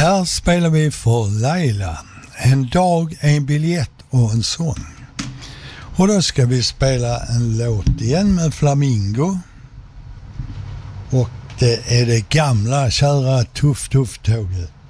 Här spelar vi för Laila. En dag, en biljett och en sång. Och då ska vi spela en låt igen med Flamingo. Och det är det gamla kära tuff tåget.